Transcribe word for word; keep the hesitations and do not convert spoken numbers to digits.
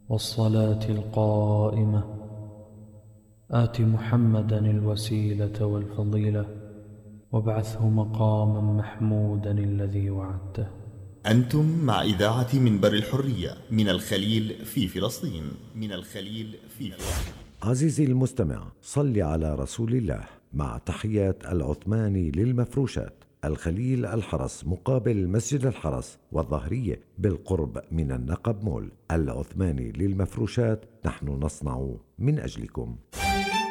والصلاة القائمة آت محمدا الوسيلة والفضيلة وابعثه مقاما محمودا الذي وعدته. أنتم مع إذاعة منبر الحرية من الخليل في فلسطين من الخليل في فلسطين. عزيزي المستمع، صل على رسول الله مع تحيات العثماني للمفروشات، الخليل الحرس مقابل مسجد الحرس والظهرية بالقرب من النقب مول. العثماني للمفروشات، نحن نصنع من أجلكم.